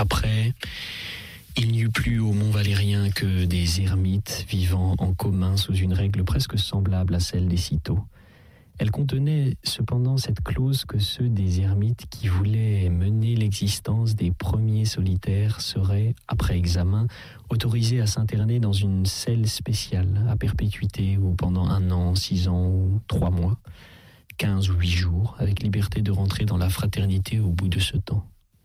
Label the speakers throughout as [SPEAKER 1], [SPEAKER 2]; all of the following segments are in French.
[SPEAKER 1] Après, il n'y eut plus au Mont Valérien que des ermites vivant en commun sous une règle presque semblable à celle des cîteaux. Elle contenait cependant cette clause que ceux des ermites qui voulaient mener l'existence des premiers solitaires seraient, après examen, autorisés à s'interner dans une celle spéciale, à perpétuité ou pendant 1 an, 6 ans ou 3 mois, 15 ou 8 jours, avec liberté de rentrer dans la fraternité au bout de ce temps.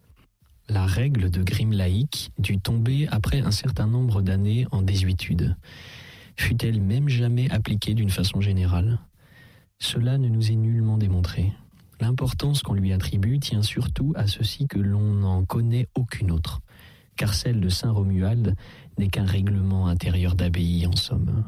[SPEAKER 1] La règle de Grimm laïque dut tomber après un certain nombre d'années en désuétude. Fut-elle même jamais appliquée d'une façon générale ? Cela ne nous est nullement démontré. L'importance qu'on lui attribue tient surtout à ceci que l'on n'en connaît aucune autre, car celle de saint Romuald n'est qu'un règlement intérieur d'abbaye en somme.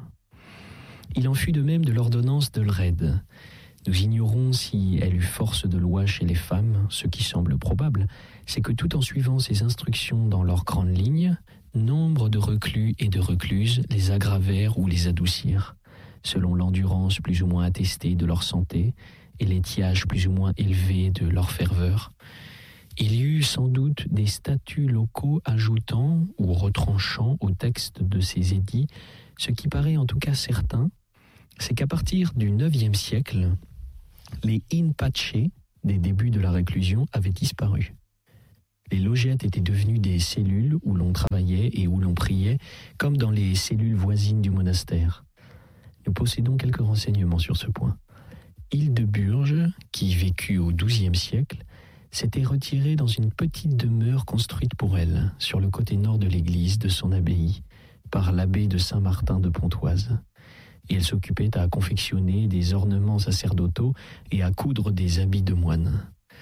[SPEAKER 1] Il en fut de même de l'ordonnance de Lred. Nous ignorons si elle eut force de loi chez les femmes. Ce qui semble probable, c'est que tout en suivant ces instructions dans leurs grandes lignes, nombre de reclus et de recluses les aggravèrent ou les adoucirent, selon l'endurance plus ou moins attestée de leur santé et l'étiage plus ou moins élevé de leur ferveur. Il y eut sans doute des statuts locaux ajoutant ou retranchant au texte de ces édits. Ce qui paraît en tout cas certain, c'est qu'à partir du IXe siècle, les in pace des débuts de la réclusion avaient disparu. Les logeettes étaient devenues des cellules où l'on travaillait et où l'on priait, comme dans les cellules voisines du monastère. Nous possédons quelques renseignements sur ce point. Hildeburge, qui vécut au XIIe siècle, s'était retirée dans une petite demeure construite pour elle, sur le côté nord de l'église de son abbaye, par l'abbé de Saint-Martin de Pontoise. Et elle s'occupait à confectionner des ornements sacerdotaux et à coudre des habits de moine.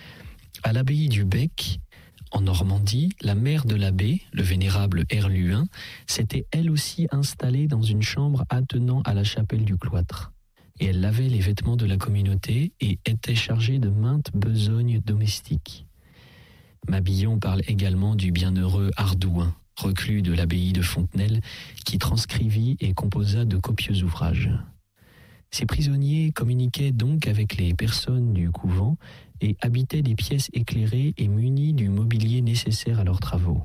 [SPEAKER 1] À l'abbaye du Bec, en Normandie, la mère de l'abbé, le vénérable Herluin, s'était elle aussi installée dans une chambre attenant à la chapelle du cloître. Et elle lavait les vêtements de la communauté et était chargée de maintes besognes domestiques. Mabillon parle également du bienheureux Ardouin, reclus de l'abbaye de Fontenelle, qui transcrivit et composa de copieux ouvrages. Ces prisonniers communiquaient donc avec les personnes du couvent et habitaient des pièces éclairées et munies du mobilier nécessaire à leurs travaux.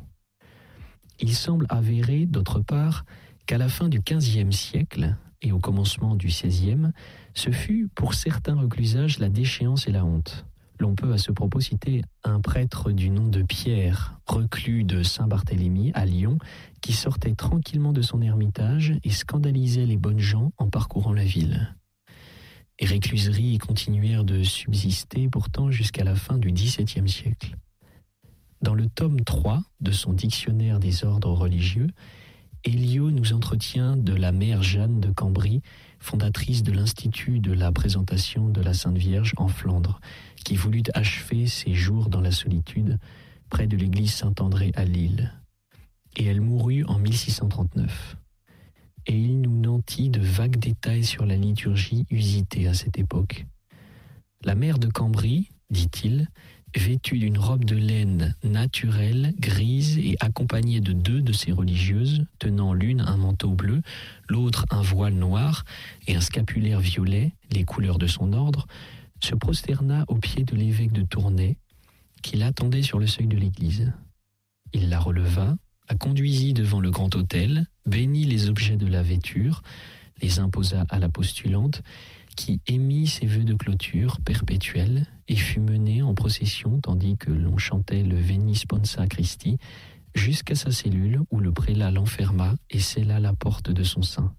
[SPEAKER 1] Il semble avéré, d'autre part, qu'à la fin du XVe siècle et au commencement du XVIe, ce fut pour certains reclusages la déchéance et la honte. L'on peut à ce propos citer un prêtre du nom de Pierre, reclus de Saint-Barthélemy à Lyon, qui sortait tranquillement de son ermitage et scandalisait les bonnes gens en parcourant la ville. Les récluseries continuèrent de subsister pourtant jusqu'à la fin du XVIIe siècle. Dans le tome 3 de son dictionnaire des ordres religieux, Héliot nous entretient de la mère Jeanne de Cambry, fondatrice de l'Institut de la Présentation de la Sainte Vierge en Flandre, qui voulut achever ses jours dans la solitude, près de l'église Saint-André à Lille. Et elle mourut en 1639. Et il nous nantit de vagues détails sur la liturgie usitée à cette époque. La mère de Cambry, dit-il, vêtue d'une robe de laine naturelle, grise et accompagnée de 2 de ses religieuses, tenant l'une un manteau bleu, l'autre un voile noir et un scapulaire violet, les couleurs de son ordre, se prosterna aux pieds de l'évêque de Tournai, qui l'attendait sur le seuil de l'église. Il la releva, la conduisit devant le grand autel, bénit les objets de la vêture, les imposa à la postulante, qui émit ses vœux de clôture perpétuelle et fut menée en procession tandis que l'on chantait le Veni Sponsa Christi jusqu'à sa cellule où le prélat l'enferma et scella la porte de son sein.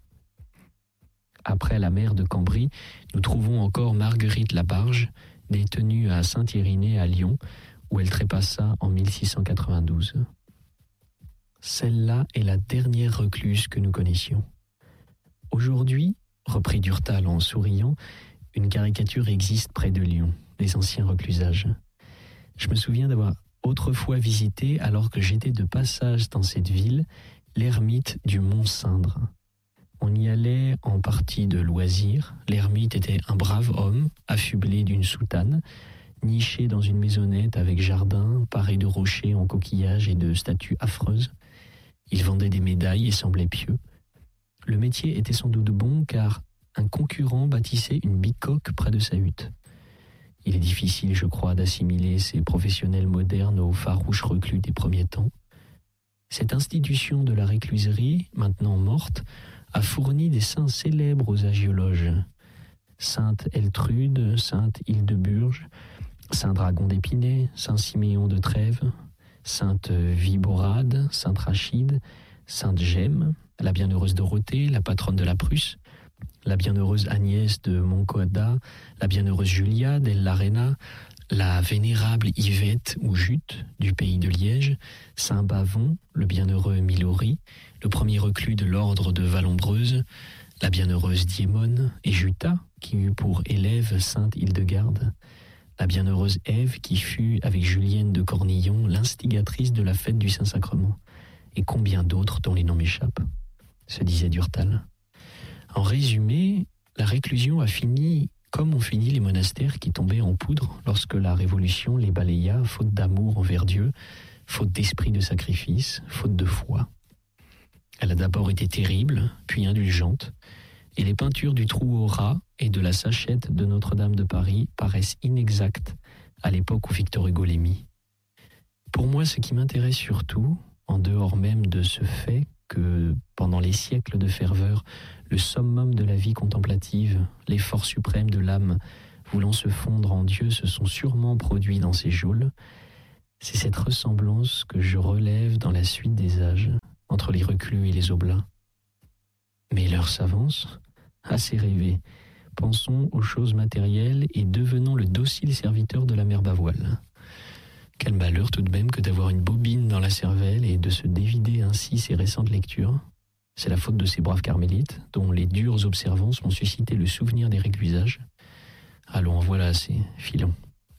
[SPEAKER 1] Après la mère de Cambry, nous trouvons encore Marguerite Labarge, détenue à Saint-Irénée à Lyon, où elle trépassa en 1692. Celle-là est la dernière recluse que nous connaissions. Aujourd'hui, reprit Durtal en souriant, une caricature existe près de Lyon, des anciens reclusages. Je me souviens d'avoir autrefois visité, alors que j'étais de passage dans cette ville, l'ermite du Mont-Cindre. On y allait en partie de loisir. L'ermite était un brave homme, affublé d'une soutane, niché dans une maisonnette avec jardin, paré de rochers en coquillages et de statues affreuses. Il vendait des médailles et semblait pieux. Le métier était sans doute bon, car un concurrent bâtissait une bicoque près de sa hutte. Il est difficile, je crois, d'assimiler ces professionnels modernes aux farouches reclus des premiers temps. Cette institution de la récluserie, maintenant morte, a fourni des saints célèbres aux agiologes. Sainte Eltrude, Sainte Hildeburge, Saint Dragon d'Épinay, Saint Siméon de Trèves, Sainte Viborade, Sainte Rachide, Sainte Gemme, la bienheureuse Dorothée, la patronne de la Prusse, la bienheureuse Agnès de Moncada, la bienheureuse Julia d'El-Larena, la vénérable Yvette ou Jute du pays de Liège, Saint Bavon, le bienheureux Milori, le premier reclus de l'ordre de Vallombreuse, la bienheureuse Diémone et Juta, qui eut pour élève Sainte Hildegarde, la bienheureuse Ève qui fut, avec Julienne de Cornillon, l'instigatrice de la fête du Saint-Sacrement, et combien d'autres dont les noms m'échappent, se disait Durtal. En résumé, la réclusion a fini comme ont fini les monastères qui tombaient en poudre lorsque la Révolution les balaya, faute d'amour envers Dieu, faute d'esprit de sacrifice, faute de foi. Elle a d'abord été terrible, puis indulgente, et les peintures du trou aux rats et de la Sachette de Notre-Dame de Paris paraissent inexactes à l'époque où Victor Hugo les mit. Pour moi, ce qui m'intéresse surtout, en dehors même de ce fait que, pendant les siècles de ferveur, le summum de la vie contemplative, l'effort suprême de l'âme voulant se fondre en Dieu se sont sûrement produits dans ces geôles, c'est cette ressemblance que je relève dans la suite des âges, entre les reclus et les oblats. Mais l'heure s'avance, assez rêvé. Pensons aux choses matérielles et devenons le docile serviteur de la mère Bavoile. Quel malheur tout de même que d'avoir une bobine dans la cervelle et de se dévider ainsi ses récentes lectures. C'est la faute de ces braves carmélites, dont les dures observances m'ont suscité le souvenir des réclusages. Allons, en voilà assez, filons.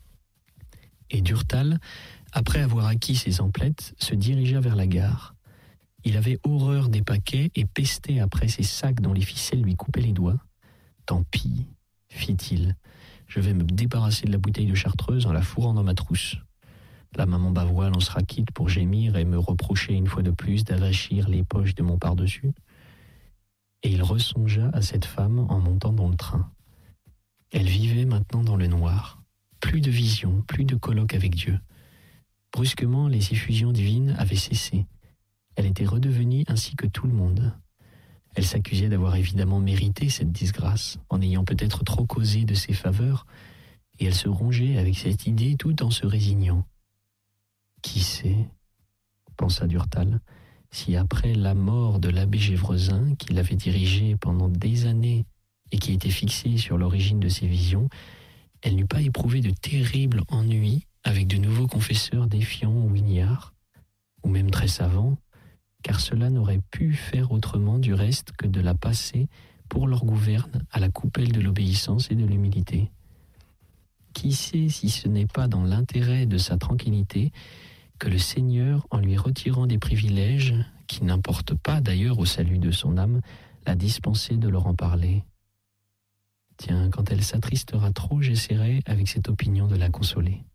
[SPEAKER 1] Et Durtal, après avoir acquis ses emplettes, se dirigea vers la gare. Il avait horreur des paquets et pestait après ces sacs dont les ficelles lui coupaient les doigts. « Tant pis, fit-il, je vais me débarrasser de la bouteille de chartreuse en la fourrant dans ma trousse. La maman Bavoile en sera quitte pour gémir et me reprocher une fois de plus d'avachir les poches de mon pardessus. » Et il ressongea à cette femme en montant dans le train. Elle vivait maintenant dans le noir. Plus de vision, plus de colloque avec Dieu. Brusquement, les effusions divines avaient cessé. Elle était redevenue ainsi que tout le monde. Elle s'accusait d'avoir évidemment mérité cette disgrâce, en ayant peut-être trop causé de ses faveurs, et elle se rongeait avec cette idée tout en se résignant. Qui sait, pensa Durtal, si après la mort de l'abbé Gévresin, qui l'avait dirigé pendant des années et qui était fixé sur l'origine de ses visions, elle n'eût pas éprouvé de terribles ennuis avec de nouveaux confesseurs défiants ou ignares, ou même très savants, car cela n'aurait pu faire autrement du reste que de la passer pour leur gouverne à la coupelle de l'obéissance et de l'humilité. Qui sait si ce n'est pas dans l'intérêt de sa tranquillité que le Seigneur, en lui retirant des privilèges, qui n'importent pas d'ailleurs au salut de son âme, l'a dispensé de leur en parler. Tiens, quand elle s'attristera trop, j'essaierai avec cette opinion de la consoler.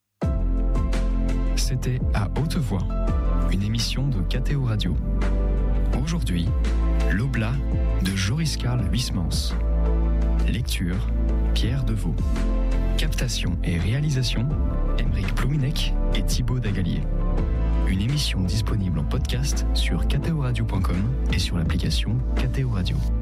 [SPEAKER 2] C'était À Haute Voix, une émission de KTO Radio. Aujourd'hui, l'Oblat de Joris-Karl Huysmans. Lecture, Pierre Deveau. Captation et réalisation, Aymeric Plouminec et Thibaut Dagalier. Une émission disponible en podcast sur ktoradio.com et sur l'application KTO Radio.